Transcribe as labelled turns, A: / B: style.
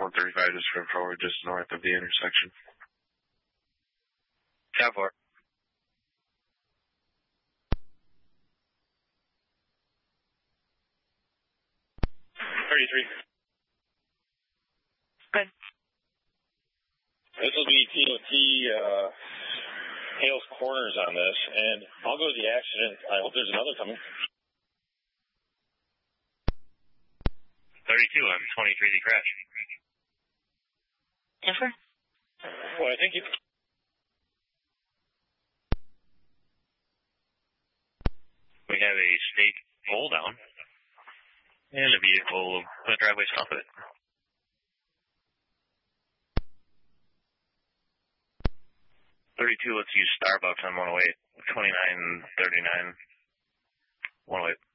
A: 135 just for forward, just north of the intersection.
B: 10-4.
C: 33.
D: Good.
C: This will be TOT, Hales Corners on this, and I'll go to the accident. I hope there's another coming.
B: 32 on 23, the crash.
D: 10-4.
C: Well, thank you.
B: We have a state pull down and a vehicle on the driveway south of it. 32, let's use Starbucks on 108, 2939, 108.